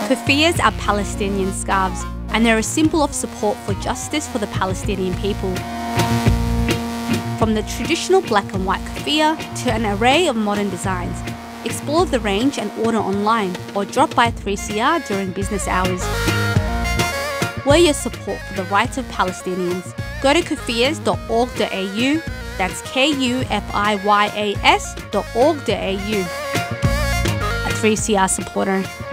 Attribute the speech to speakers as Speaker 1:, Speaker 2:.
Speaker 1: Kufiyas are Palestinian scarves, and they're a symbol of support for justice for the Palestinian people. From the traditional black and white kufiya to an array of modern designs, explore the range and order online or drop by 3CR during business hours. Wear your support for the rights of Palestinians. Go to kufiyas.org.au, that's KUFIYAS.org.au. A 3CR supporter.